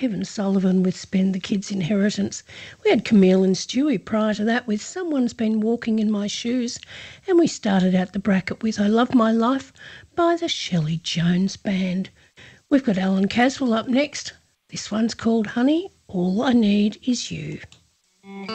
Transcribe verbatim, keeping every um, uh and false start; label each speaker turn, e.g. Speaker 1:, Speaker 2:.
Speaker 1: Kevin Sullivan with Spend the Kids' Inheritance. We had Camille and Stewie prior to that with Someone's Been Walking in My Shoes. And we started out the bracket with I Love My Life by the Shelley Jones Band. We've got Alan Caswell up next. This one's called Honey, All I Need Is You.